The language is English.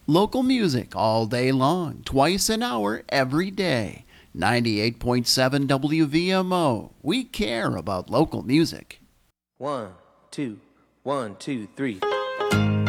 Local music all day long, twice an hour every day. 98.7 WVMO. We care about local music. 1, 2, 1, 2, 3.